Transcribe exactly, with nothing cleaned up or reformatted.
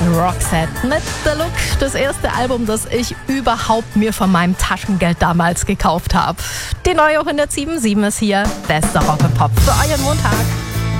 Roxette mit Deluxe, das erste Album, das ich überhaupt mir von meinem Taschengeld damals gekauft habe. Die neue hundertsieben Komma sieben ist hier, bester Rock und Pop für euren Montag.